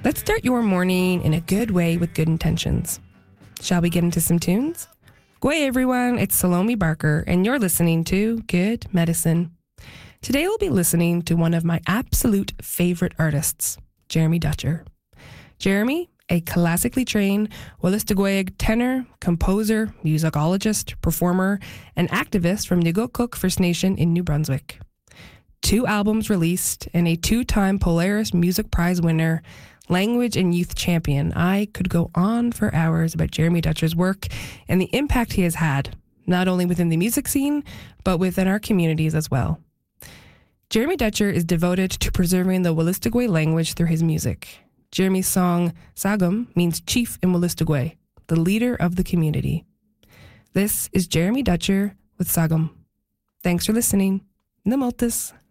Let's start your morning in a good way with good intentions. Shall we get into some tunes? G'day everyone, it's Salome Barker, and you're listening to Good Medicine. Today we'll be listening to one of my absolute favorite artists, Jeremy Dutcher. Jeremy, a classically trained Wolastoqiyik tenor, composer, musicologist, performer, and activist from Nugokuk First Nation in New Brunswick. 2 albums released and a 2-time Polaris Music Prize winner, language and youth champion. I could go on for hours about Jeremy Dutcher's work and the impact he has had, not only within the music scene, but within our communities as well. Jeremy Dutcher is devoted to preserving the Wolastoqiyik language through his music. Jeremy's song, Sagum, means chief in Wolastoqiyik, the leader of the community. This is Jeremy Dutcher with Sagum. Thanks for listening. Namoltis.